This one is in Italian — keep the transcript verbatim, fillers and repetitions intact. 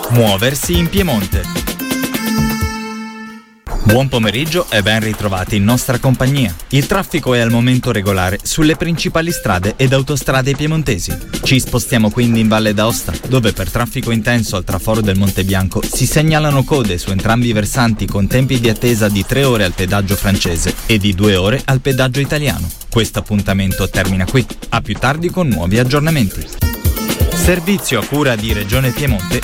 Muoversi in Piemonte. Buon pomeriggio e ben ritrovati in nostra compagnia. Il traffico è al momento regolare sulle principali strade ed autostrade piemontesi. Ci spostiamo quindi in Valle d'Aosta, dove per traffico intenso al traforo del Monte Bianco si segnalano code su entrambi i versanti con tempi di attesa di tre ore al pedaggio francese e di due ore al pedaggio italiano. Questo appuntamento termina qui. A più tardi con nuovi aggiornamenti. Servizio a cura di Regione Piemonte